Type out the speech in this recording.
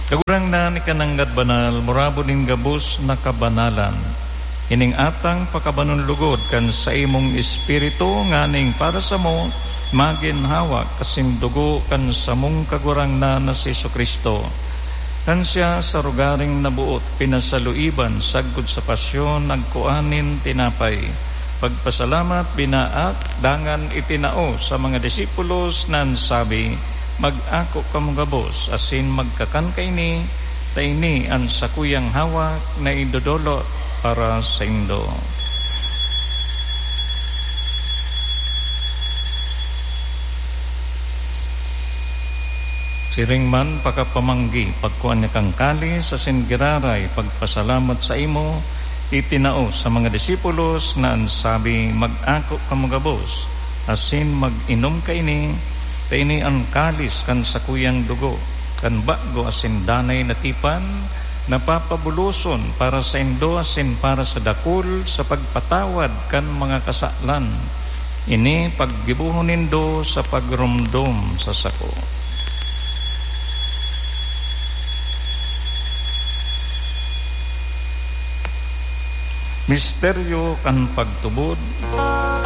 Kagurang na ni kananggad banal, murabo ning gabos na kabanalan. Ining atang pakabanon lugod kan sa imong espiritu nganing para sa mo maginhawak kasing dugo kan sa mong kagurang na si Kristo. Kan siya sa rugaring nabuot pinasaluiban sagud sa pasyon nagkuanin tinapay. Pagpasalamat binaak dangan itinao sa mga disipulos nan sabi, mag-ako kamo gabos asin magkakan kaini taini ang sakuyang hawak na idodolo para sa indo. Siring man pakapamanggi pagkuan niya kang kali sa singiraray pagpasalamat sa imo itinao sa mga disipulos na ansabi, mag-ako kamo gabos asin mag-inom kaini taini ang kalis kan sakuyang dugo kan bago asin danay na tipan napapabuluson para sa indo asin para sa dakul sa pagpatawad kan mga kasalan. Ini paggibuhon nindo sa pagrumdum sa sako. Misteryo kan pagtubod.